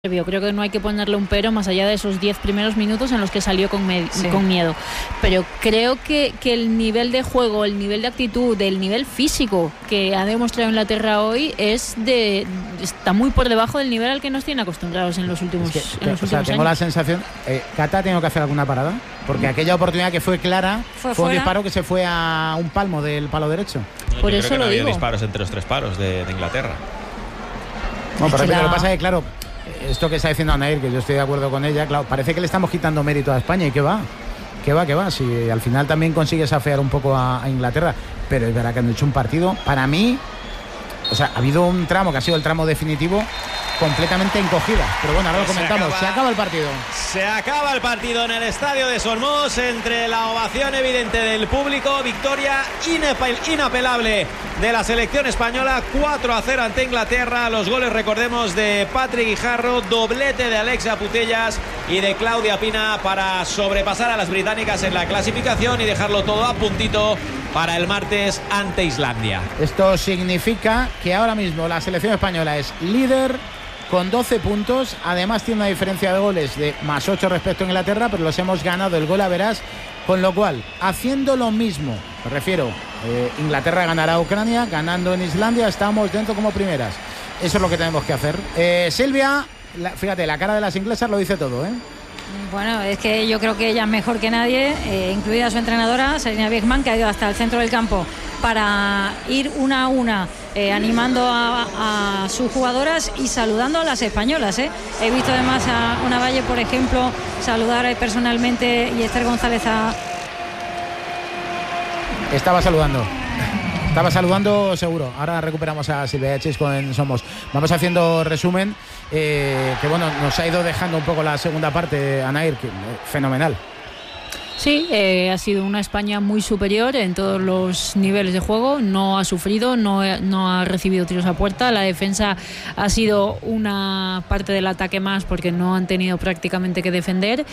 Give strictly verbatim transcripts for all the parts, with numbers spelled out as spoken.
Yo creo que no hay que ponerle un pero más allá de esos diez primeros minutos en los que salió con, me- sí. con miedo. Pero creo que, que el nivel de juego, el nivel de actitud, el nivel físico que ha demostrado Inglaterra hoy es de está muy por debajo del nivel al que nos tienen acostumbrados en los últimos, es que, en los o sea, últimos tengo años. la sensación, eh, Cata ha tenido que hacer alguna parada, porque aquella oportunidad que fue clara fue, fue un fuera. disparo que se fue a un palmo del palo derecho. No, por yo eso creo que lo no había digo. disparos entre los tres palos de, de Inglaterra. Bueno, pero Es que lo la- que pasa es que, claro, esto que está diciendo Anair, que yo estoy de acuerdo con ella, claro, parece que le estamos quitando mérito a España. ¿Y qué va? ¿Qué va? ¿Qué va? Si al final también consigues afear un poco a, a Inglaterra, pero es verdad que han hecho un partido, para mí, o sea, ha habido un tramo que ha sido el tramo definitivo completamente encogida. Pero bueno, ahora lo Se comentamos. acaba. Se acaba el partido. Se acaba el partido en el estadio de Solmós, entre la ovación evidente del público, victoria inapel- inapelable de la selección española, cuatro a cero ante Inglaterra. Los goles, recordemos, de Patrick Guijarro, doblete de Alexia Putellas y de Claudia Pina para sobrepasar a las británicas en la clasificación y dejarlo todo a puntito para el martes ante Islandia. Esto significa que ahora mismo la selección española es líder con doce puntos, además tiene una diferencia de goles de más ocho respecto a Inglaterra, pero los hemos ganado el gol a verás, con lo cual, haciendo lo mismo, me refiero, eh, Inglaterra ganará a Ucrania, ganando en Islandia, estamos dentro como primeras. Eso es lo que tenemos que hacer. Eh, Silvia, la, fíjate, la cara de las inglesas lo dice todo, ¿eh? Bueno, es que yo creo que ella es mejor que nadie, eh, incluida su entrenadora, Sarina Wiegman, que ha ido hasta el centro del campo para ir una a una eh, animando a, a sus jugadoras y saludando a las españolas. ¿eh? He visto además a Ona Valle, por ejemplo, saludar personalmente y Esther González a... Estaba saludando. Estaba saludando seguro. Ahora recuperamos a Silvia Chisco en Somos. Vamos haciendo resumen, eh, que bueno, nos ha ido dejando un poco la segunda parte, Anair, que, eh, fenomenal. Sí, eh, ha sido una España muy superior en todos los niveles de juego, no ha sufrido, no, no ha recibido tiros a puerta, la defensa ha sido una parte del ataque más porque no han tenido prácticamente que defender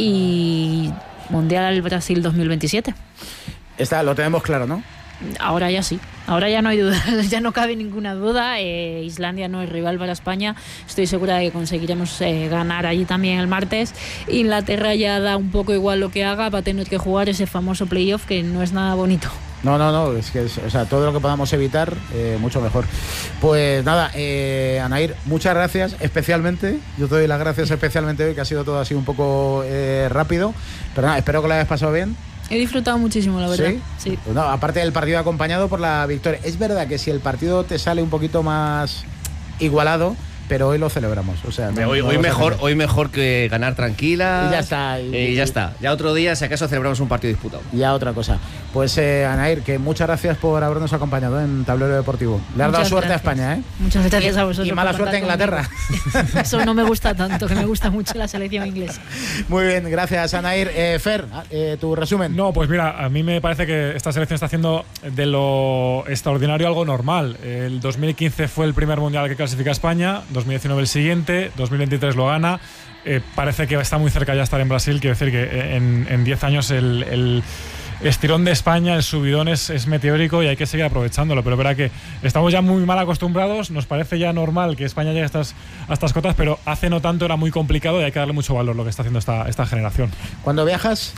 y Mundial Brasil dos mil veintisiete. Esta lo tenemos claro, ¿no? Ahora ya sí, ahora ya no hay duda, ya no cabe ninguna duda. eh, Islandia no es rival para España, estoy segura de que conseguiremos eh, ganar allí también el martes. Inglaterra ya da un poco igual lo que haga, va a tener que jugar ese famoso playoff que no es nada bonito. No, no, no, es que es, o sea, todo lo que podamos evitar, eh, mucho mejor. Pues nada, eh, Anair, muchas gracias, especialmente, yo te doy las gracias especialmente hoy, que ha sido todo así un poco eh, rápido, pero nada, espero que lo hayas pasado bien. He disfrutado muchísimo, la verdad. ¿Sí? Sí. Pues no, aparte del partido acompañado por la victoria. Es verdad que si el partido te sale un poquito más igualado, pero hoy lo celebramos. O sea, no, hoy, no hoy, lo mejor, celebramos. hoy mejor que ganar tranquila. Y ya está. Y, y ya está. Ya otro día, si acaso, celebramos un partido disputado. Ya otra cosa. Pues eh, Anair, que muchas gracias por habernos acompañado en Tablero Deportivo. Le has dado Muchas suerte gracias. a España, ¿eh? Muchas gracias y, a vosotros. Y mala por suerte a contar Inglaterra. conmigo. Eso no me gusta tanto, que me gusta mucho la selección inglesa. Muy bien, gracias, Anair. Eh, Fer, eh, tu resumen. No, pues mira, a mí me parece que esta selección está haciendo de lo extraordinario algo normal. El dos mil quince fue el primer mundial que clasifica España, dos mil diecinueve el siguiente, dos mil veintitrés lo gana. Eh, parece que está muy cerca ya de estar en Brasil. Quiero decir que en, en diez años el, el estirón de España, el subidón es, es meteórico y hay que seguir aprovechándolo. Pero es verdad que estamos ya muy mal acostumbrados, nos parece ya normal que España llegue a estas, a estas cotas, pero hace no tanto era muy complicado y hay que darle mucho valor a lo que está haciendo esta, esta generación. ¿Cuándo viajas?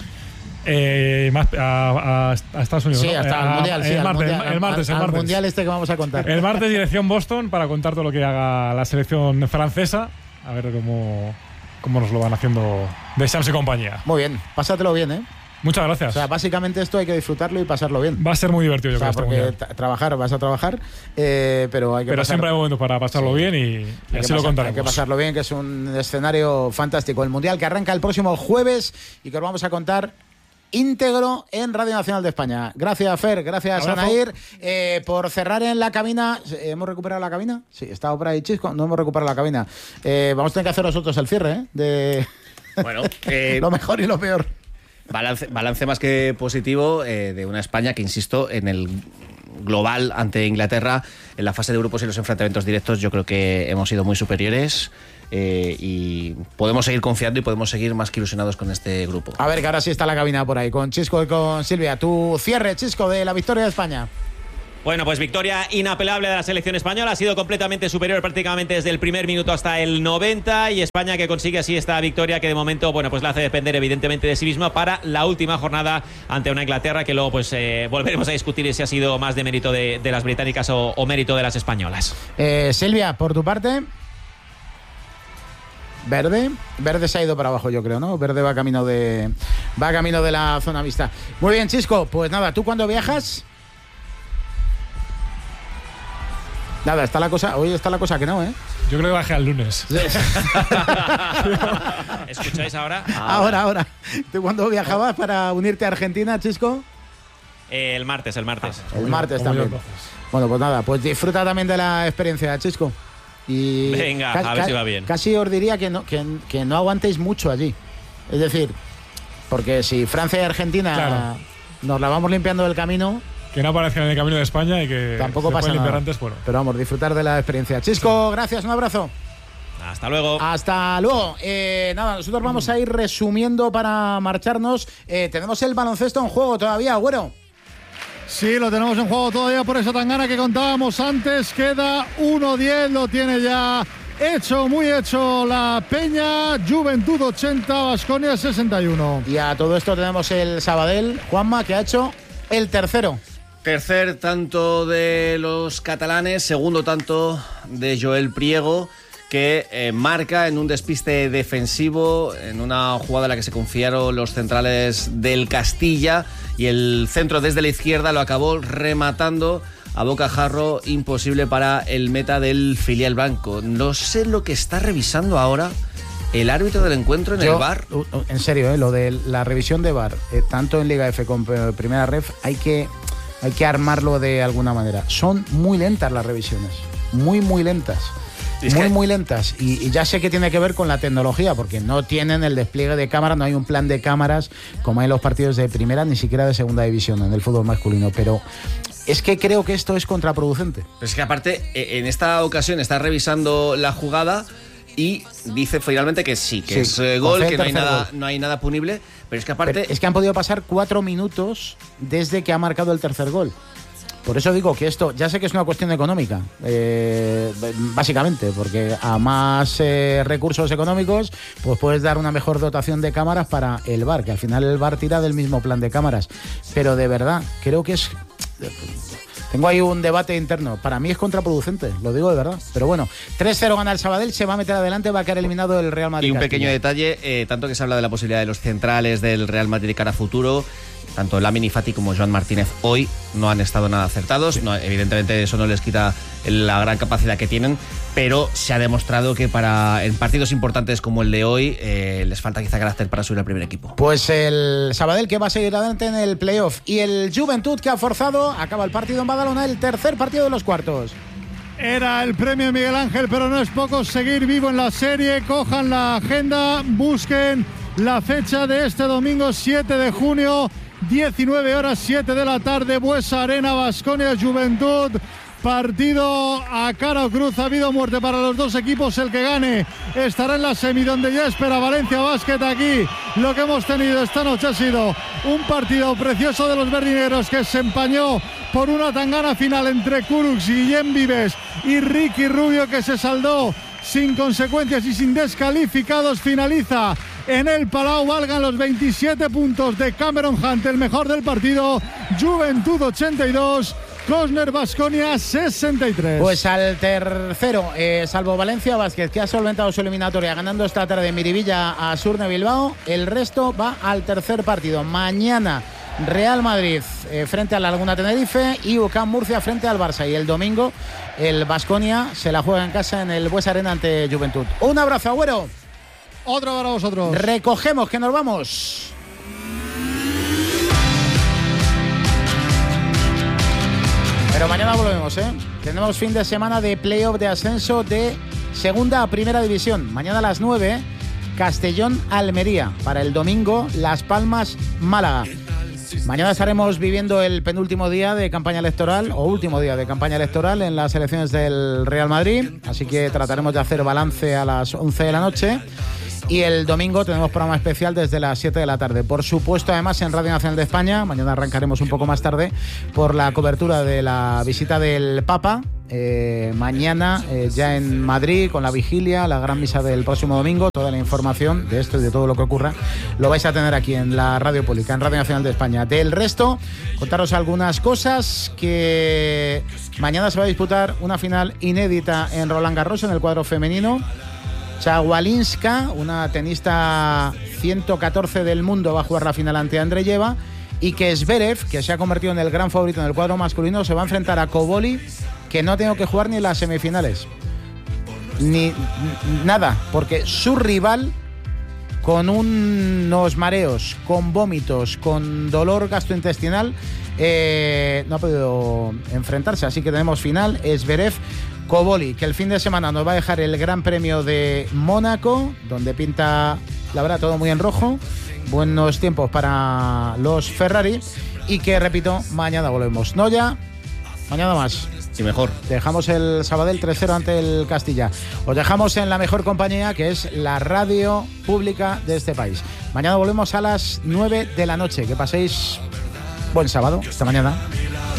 Eh, más a, a, a Estados Unidos. Sí, ¿no? hasta a, el Mundial. el, Sí, al martes, mundial, el martes, al, el martes. al mundial este que vamos a contar. El martes dirección Boston para contar todo lo que haga la selección francesa. A ver cómo, cómo nos lo van haciendo Deschamps y compañía. Muy bien, pásatelo bien, ¿eh? Muchas gracias. O sea, básicamente esto hay que disfrutarlo y pasarlo bien. Va a ser muy divertido, yo o sea, creo, porque este trabajar, vas a trabajar, eh, pero hay que Pero pasar, siempre hay momentos para pasarlo sí. bien y, y hay así pasar, lo contaremos. Hay que pasarlo bien, que es un escenario fantástico. El Mundial que arranca el próximo jueves y que os vamos a contar íntegro en Radio Nacional de España. Gracias, Fer, gracias, Abrazo. Anair. Eh, por cerrar en la cabina, ¿hemos recuperado la cabina? Sí, estaba por ahí Chisco, no hemos recuperado la cabina. Eh, vamos a tener que hacer nosotros el cierre, ¿eh? De Bueno, eh, lo mejor y lo peor. balance, balance más que positivo eh, de una España que, insisto, en el global ante Inglaterra, en la fase de grupos y los enfrentamientos directos, yo creo que hemos sido muy superiores. Eh, y podemos seguir confiando y podemos seguir más que ilusionados con este grupo. A ver, que ahora sí está la cabina por ahí, con Chisco y con Silvia. Tu cierre, Chisco, de la victoria de España. Bueno, pues victoria inapelable de la selección española, ha sido completamente superior prácticamente desde el primer minuto hasta el noventa, y España que consigue así esta victoria que de momento, bueno, pues la hace depender evidentemente de sí misma para la última jornada ante una Inglaterra que luego pues eh, volveremos a discutir si ha sido más de mérito de, de las británicas o, o mérito de las españolas. Eh, Silvia, por tu parte... Verde, Verde se ha ido para abajo, yo creo, ¿no? Verde va camino de va camino de la zona mixta. Muy bien, Chisco, pues nada, ¿tú cuando viajas? Nada, está la cosa, hoy está la cosa que no, ¿eh? Yo creo que bajé al lunes. ¿Escucháis ahora? Ahora, ahora. ¿Tú cuándo viajabas para unirte a Argentina, Chisco? Eh, el martes, el martes. El martes también. Bueno, pues nada, pues disfruta también de la experiencia, Chisco. Y venga, a ver si va bien. Casi os diría que no, que, que no aguantéis mucho allí. Es decir, porque si Francia y Argentina claro. nos la vamos limpiando del camino... Que no aparezcan en el camino de España y que tampoco se pasa nada. Antes, bueno. Pero vamos, disfrutar de la experiencia. Chisco, sí. Gracias, un abrazo. Hasta luego. Hasta luego. Eh, nada, nosotros vamos a ir resumiendo para marcharnos. Eh, tenemos el baloncesto en juego todavía, Güero. Sí, lo tenemos en juego todavía por esa tangana que contábamos antes. Queda uno diez, lo tiene ya hecho, muy hecho la Peña. Juventud ochenta, Baskonia sesenta y uno. Y a todo esto tenemos el Sabadell, Juanma, que ha hecho el tercero. Tercer tanto de los catalanes, segundo tanto de Joel Priego, que eh, marca en un despiste defensivo, en una jugada en la que se confiaron los centrales del Castilla, y el centro desde la izquierda lo acabó rematando a bocajarro, imposible para el meta del filial blanco. No sé lo que está revisando ahora el árbitro del encuentro en Yo, el V A R. En serio, eh, lo de la revisión de V A R, eh, tanto en Liga F como en Primera Ref, hay que, hay que armarlo de alguna manera. Son muy lentas las revisiones, muy, muy lentas. Es muy, que... muy lentas. Y, y ya sé que tiene que ver con la tecnología, porque no tienen el despliegue de cámaras, no hay un plan de cámaras como hay en los partidos de primera, ni siquiera de segunda división en el fútbol masculino. Pero es que creo que esto es contraproducente. Pero es que aparte, en esta ocasión está revisando la jugada y dice finalmente que sí, que sí, es eh, gol, que no hay, nada, gol. no hay nada punible. Pero es que aparte... Pero es que han podido pasar cuatro minutos desde que ha marcado el tercer gol. Por eso digo que esto, ya sé que es una cuestión económica, eh, básicamente, porque a más eh, recursos económicos, pues puedes dar una mejor dotación de cámaras para el V A R, que al final el V A R tira del mismo plan de cámaras. Pero de verdad, creo que es... Tengo ahí un debate interno. Para mí es contraproducente, lo digo de verdad. Pero bueno, tres cero gana el Sabadell, se va a meter adelante, va a quedar eliminado el Real Madrid. Y un Castilla. Pequeño detalle, eh, tanto que se habla de la posibilidad de los centrales del Real Madrid de cara a futuro, tanto Lamine Fati como Joan Martínez hoy no han estado nada acertados. Sí. No, evidentemente eso no les quita la gran capacidad que tienen, pero se ha demostrado que para en partidos importantes como el de hoy eh, les falta quizá carácter para subir al primer equipo. Pues el Sabadell que va a seguir adelante en el playoff, y el Juventud que ha forzado, acaba el partido en Badalona, el tercer partido de los cuartos. Era el premio Miguel Ángel, pero no es poco seguir vivo en la serie. Cojan la agenda, busquen la fecha de este domingo siete de junio, diecinueve horas, siete de la tarde, Buesa Arena, Baskonia Juventud. Partido a cara o cruz, ha habido muerte para los dos equipos. El que gane estará en la semi, donde ya espera Valencia Basket. Aquí lo que hemos tenido esta noche ha sido un partido precioso de los verdinegros, que se empañó por una tangana final entre Kurucs y Guillem Vives y Ricky Rubio, que se saldó sin consecuencias y sin descalificados. Finaliza en el Palau, valgan los veintisiete puntos de Cameron Hunt, el mejor del partido. Juventud ochenta y dos, Cosner Baskonia sesenta y tres. Pues al tercero, eh, salvo Valencia Basket, que ha solventado su eliminatoria ganando esta tarde Miribilla a Surne Bilbao, el resto va al tercer partido. Mañana Real Madrid eh, frente a la Laguna Tenerife y U C A M Murcia frente al Barça, y el domingo el Baskonia se la juega en casa en el Buesa Arena ante Juventud. Un abrazo, Agüero. Otro para vosotros. Recogemos, que nos vamos. Pero mañana volvemos, ¿eh? Tenemos fin de semana de playoff de ascenso de segunda a primera división. Mañana a las nueve, Castellón-Almería. Para el domingo, Las Palmas-Málaga. Mañana estaremos viviendo el penúltimo día de campaña electoral, o último día de campaña electoral en las elecciones del Real Madrid. Así que trataremos de hacer balance a las once de la noche. Y el domingo tenemos programa especial desde las siete de la tarde. Por supuesto, además, en Radio Nacional de España, mañana arrancaremos un poco más tarde por la cobertura de la visita del Papa. Eh, mañana eh, ya en Madrid con la vigilia, la gran misa del próximo domingo. Toda la información de esto y de todo lo que ocurra lo vais a tener aquí en la radio pública, en Radio Nacional de España. Del resto, contaros algunas cosas, que mañana se va a disputar una final inédita en Roland Garros en el cuadro femenino. Chagualinska, una tenista ciento catorce del mundo, va a jugar la final ante Andreyeva, y que Zverev, que se ha convertido en el gran favorito en el cuadro masculino, se va a enfrentar a Koboli, que no ha tenido que jugar ni las semifinales. Ni nada, porque su rival, con unos mareos, con vómitos, con dolor gastrointestinal, eh, no ha podido enfrentarse. Así que tenemos final Zverev Koboli, que el fin de semana nos va a dejar el Gran Premio de Mónaco, donde pinta, la verdad, todo muy en rojo. Buenos tiempos para los Ferrari. Y que, repito, mañana volvemos. No ya, mañana más. Y mejor. Dejamos el Sabadell tres cero ante el Castilla. Os dejamos en la mejor compañía, que es la radio pública de este país. Mañana volvemos a las nueve de la noche. Que paséis buen sábado. Hasta mañana.